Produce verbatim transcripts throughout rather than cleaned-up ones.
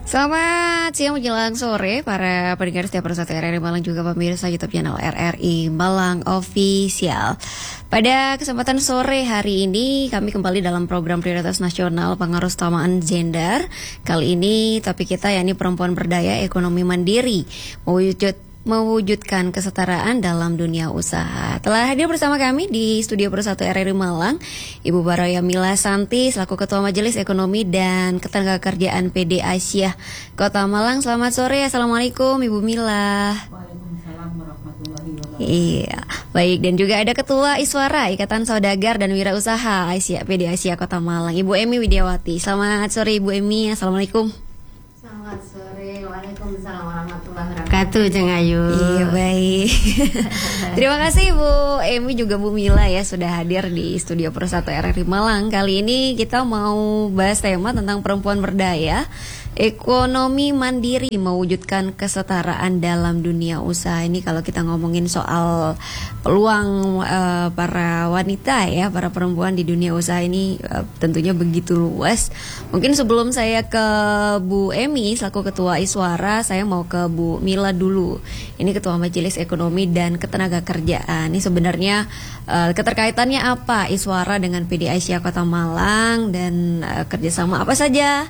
Selamat siang menjelang sore para pendengar setiap persatu R R I Malang, juga pemirsa YouTube channel R R I Malang Official. Pada kesempatan sore hari ini kami kembali dalam program prioritas nasional pengaruh utamaan gender. Kali ini topik kita yakni perempuan berdaya ekonomi mandiri mewujud mewujudkan kesetaraan dalam dunia usaha. Telah hadir bersama kami di studio Persatu R R I Malang Ibu Baraya Mila Santi selaku Ketua Majelis Ekonomi dan Ketenagakerjaan P D Aisyah Kota Malang. Selamat sore, Assalamualaikum Ibu Mila. Waalaikumsalam warahmatullahi wabarakatuh. Iya, baik, dan juga ada Ketua Iswara Ikatan Saudagar dan Wirausaha Aisyah P D Aisyah Kota Malang, Ibu Emi Widiawati. Selamat sore Ibu Emi, Assalamualaikum. Selamat sore, waalaikumsalam warahmatullahi wabarakatuh, Jeng Ayu. Iya, baik. Terima kasih Bu Emi juga Bu Mila ya sudah hadir di studio Persatu R R I Malang. Kali ini kita mau bahas tema tentang perempuan berdaya ekonomi mandiri mewujudkan kesetaraan dalam dunia usaha. Ini kalau kita ngomongin soal peluang uh, para wanita ya, para perempuan di dunia usaha ini uh, tentunya begitu luas. Mungkin sebelum saya ke Bu Emi selaku Ketua Iswara, saya mau ke Bu Mila dulu. Ini Ketua Majelis Ekonomi dan Ketenagakerjaan. Ini sebenarnya uh, keterkaitannya apa Iswara dengan P D Aisyah Kota Malang, dan uh, kerjasama apa saja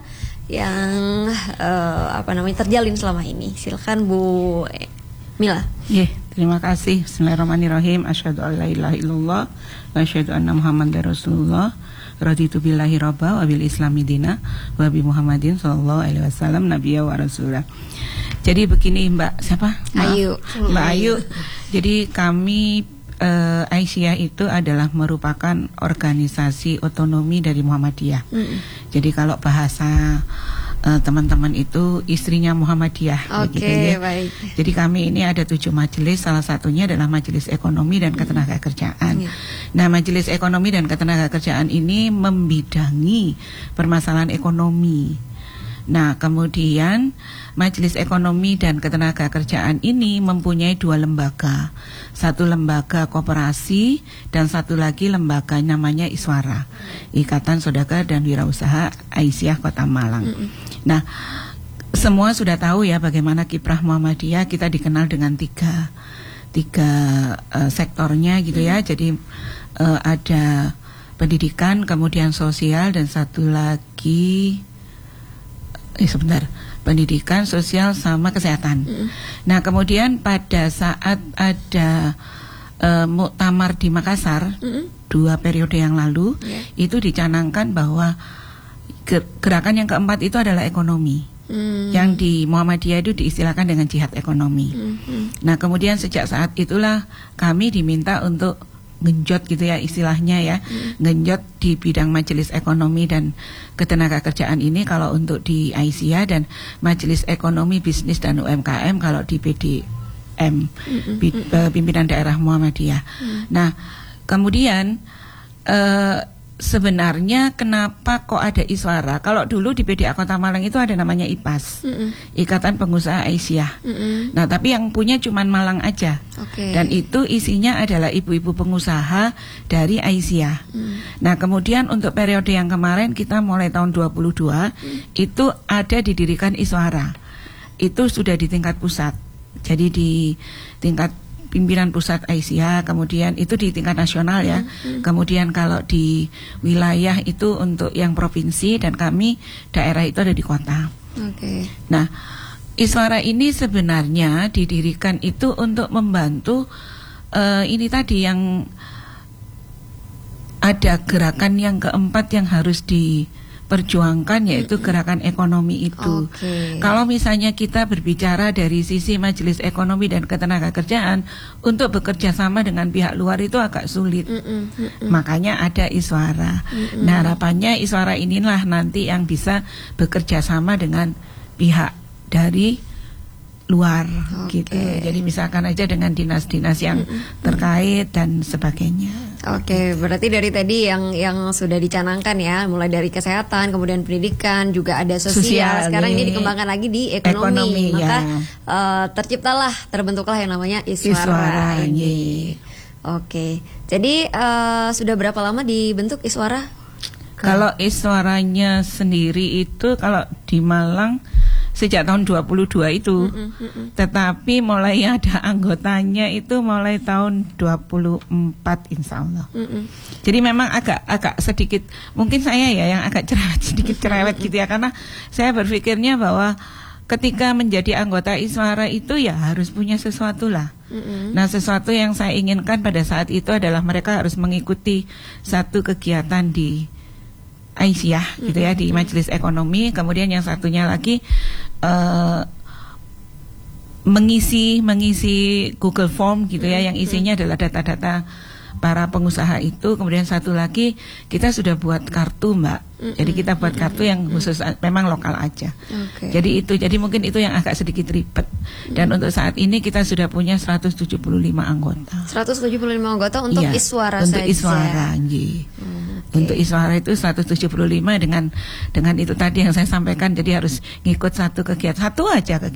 yang uh, apa namanya terjalin selama ini? Silakan Bu Mila. Yeah, terima kasih. Bismillahirrahmanirrahim. Asyhadu an la ilaha illallah wa asyhadu anna Muhammadar Rasulullah. Raditu billahi rabba wa bil islami dina wa bi Muhammadin sallallahu alaihi wasallam nabiyya wa rasulah. Jadi begini Mbak, siapa? Maaf. Ayu. Mbak Ayu. Jadi kami Uh, Aisyah itu adalah merupakan organisasi otonomi dari Muhammadiyah. Mm. Jadi kalau bahasa uh, teman-teman itu istrinya Muhammadiyah. Oke, okay, ya. Baik. Jadi kami ini ada tujuh majelis, salah satunya adalah Majelis Ekonomi dan Ketenagakerjaan. Mm. Nah, Majelis Ekonomi dan Ketenagakerjaan ini membidangi permasalahan ekonomi. Nah, kemudian Majelis Ekonomi dan Ketenagakerjaan ini mempunyai dua lembaga. Satu lembaga koperasi dan satu lagi lembaga namanya Iswara, Ikatan Saudagar dan Wirausaha Aisyah Kota Malang. Mm-hmm. Nah, semua sudah tahu ya bagaimana kiprah Muhammadiyah. Kita dikenal dengan tiga tiga uh, sektornya gitu ya. Jadi uh, ada pendidikan, kemudian sosial, dan satu lagi Eh, sebentar, pendidikan, sosial, sama kesehatan. Mm. Nah, kemudian pada saat ada uh, muktamar di Makassar mm. dua periode yang lalu, yeah. itu dicanangkan bahwa gerakan yang keempat itu adalah ekonomi. Mm. Yang di Muhammadiyah itu diistilahkan dengan jihad ekonomi. Mm. Nah, kemudian sejak saat itulah kami diminta untuk genjot gitu ya istilahnya ya, hmm. genjot di bidang Majelis Ekonomi dan Ketenagakerjaan ini kalau untuk di Aisyah, dan Majelis Ekonomi Bisnis dan U M K M kalau di P D M, hmm. Pimpinan Daerah Muhammadiyah. Hmm. Nah, kemudian uh, sebenarnya kenapa kok ada Iswara? Kalau dulu di P D A Kota Malang itu ada namanya I P A S, mm-mm. Ikatan Pengusaha Aisyah. Mm-mm. Nah, tapi yang punya cuman Malang aja. Okay. Dan itu isinya adalah ibu-ibu pengusaha dari Aisyah. Mm. Nah, kemudian untuk periode yang kemarin kita mulai tahun dua puluh dua mm. itu ada didirikan Iswara. Itu sudah di tingkat pusat. Jadi di tingkat pimpinan pusat Aisyah, kemudian itu di tingkat nasional ya. Hmm. Kemudian kalau di wilayah itu untuk yang provinsi, dan kami daerah itu ada di kota. Oke. Okay. Nah, Iswara ini sebenarnya didirikan itu untuk membantu uh, ini tadi yang ada gerakan yang keempat yang harus di perjuangkan, yaitu gerakan ekonomi itu. Okay. Kalau misalnya kita berbicara dari sisi Majelis Ekonomi dan Ketenagakerjaan, untuk bekerja sama dengan pihak luar itu agak sulit. Mm-mm, mm-mm. Makanya ada Iswara. Mm-mm. Nah, harapannya Iswara inilah nanti yang bisa bekerja sama dengan pihak dari luar, okay. gitu. Jadi misalkan aja dengan dinas-dinas yang mm-mm. terkait dan sebagainya. Oke, okay, berarti dari tadi yang yang sudah dicanangkan ya, mulai dari kesehatan, kemudian pendidikan, juga ada sosial. sosial Sekarang nih. Ini dikembangkan lagi di ekonomi, ekonomi maka ya. uh, terciptalah, terbentuklah yang namanya Iswara, Iswara ini. Oke, okay. Jadi uh, sudah berapa lama dibentuk Iswara? Kalau Iswaranya sendiri itu kalau di Malang sejak tahun dua puluh dua itu. Mm-mm, mm-mm. Tetapi mulai ada anggotanya itu mulai tahun dua puluh empat insya Allah. Mm-mm. Jadi memang agak agak sedikit, mungkin saya ya yang agak cerewet, sedikit cerewet gitu ya, karena saya berpikirnya bahwa ketika menjadi anggota Iswara itu ya harus punya sesuatu lah. Mm-mm. Nah, sesuatu yang saya inginkan pada saat itu adalah mereka harus mengikuti satu kegiatan di Aisyah gitu ya, di Majelis Ekonomi. Kemudian yang satunya lagi uh, mengisi mengisi Google Form gitu ya, yang isinya adalah data-data para pengusaha itu. Kemudian satu lagi kita sudah buat kartu, Mbak. Mm-mm. Jadi kita buat kartu yang khusus memang lokal aja. Okay. Jadi itu jadi mungkin itu yang agak sedikit ribet. Dan untuk saat ini kita sudah punya seratus tujuh puluh lima anggota. seratus tujuh puluh lima anggota untuk Iya, Iswara untuk saja. Iswara, nggih. Hmm, okay. Untuk Iswara itu seratus tujuh puluh lima dengan dengan itu tadi yang saya sampaikan, jadi harus ngikut satu kegiatan, satu aja kegiatan.